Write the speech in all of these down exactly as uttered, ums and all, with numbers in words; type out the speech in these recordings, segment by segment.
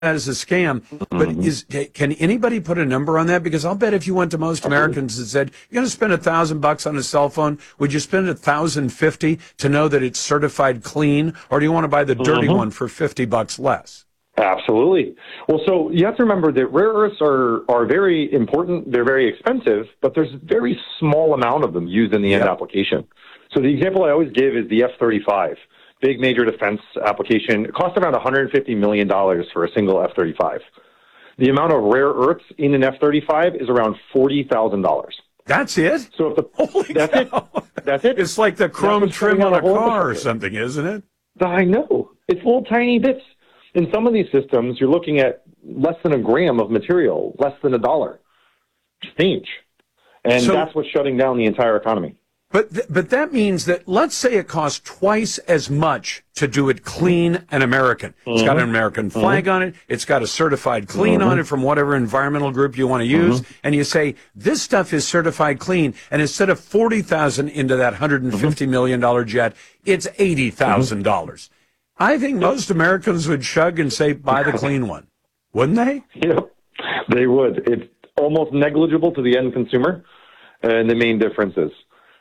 that as a scam, but Mm-hmm. is can anybody put a number on that? Because I'll bet if you went to most Americans and said, you're going to spend a thousand bucks on a cell phone, would you spend a thousand fifty to know that it's certified clean, or do you want to buy the dirty Mm-hmm. one for fifty bucks less? Absolutely. Well, so you have to remember that rare earths are, are very important. They're very expensive, but there's a very small amount of them used in the end Yep. application. So the example I always give is the F thirty-five, big major defense application. It costs around one hundred fifty million dollars for a single F thirty-five. The amount of rare earths in an F thirty-five is around forty thousand dollars. That's it? So if the Holy that's cow. it, that's it. It's like the chrome what's trim coming on out a of whole car or infrastructure. something, isn't it? I know. It's little tiny bits. In some of these systems, you're looking at less than a gram of material, less than a dollar change. And So- that's what's shutting down the entire economy. But th- but that means that, let's say it costs twice as much to do it clean and American. It's got an American flag on it. It's got a certified clean on it from whatever environmental group you want to use. And you say, this stuff is certified clean. And instead of forty thousand dollars into that one hundred fifty million dollars jet, it's eighty thousand dollars. I think most Americans would shrug and say, buy the clean one. Wouldn't they? Yep, they would. It's almost negligible to the end consumer. And the main difference is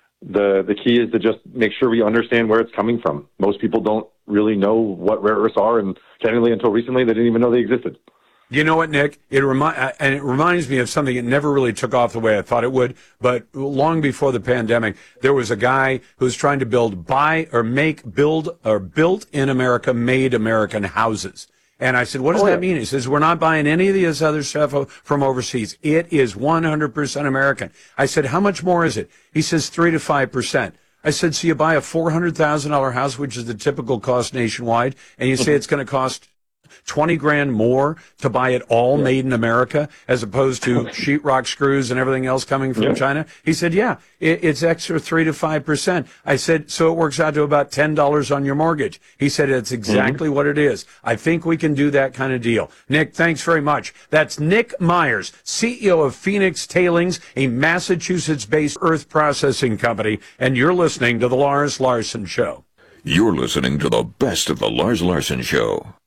the the key is to just make sure we understand where it's coming from. Most people don't really know what rare earths are, and generally until recently, they didn't even know they existed. You know what, Nick? It remi- and it reminds me of something that never really took off the way I thought it would. But long before the pandemic, there was a guy who was trying to build, buy or make, build or built in America, made American houses. And I said, what does Oh, that yeah. mean? He says, we're not buying any of this other stuff o- from overseas. It is one hundred percent American. I said, how much more is it? He says three to five percent. I said, so you buy a four hundred thousand dollars house, which is the typical cost nationwide, and you say it's going to cost twenty grand more to buy it all made in America as opposed to sheetrock screws and everything else coming from Yeah. China? He said, yeah, it, it's extra three to five percent. I said, so it works out to about ten dollars on your mortgage. He said, it's exactly what it is. I think we can do that kind of deal. Nick, thanks very much. That's Nick Myers, C E O of Phoenix Tailings, a Massachusetts-based earth processing company, and you're listening to The Lars Larson Show. You're listening to the best of the Lars Larson Show.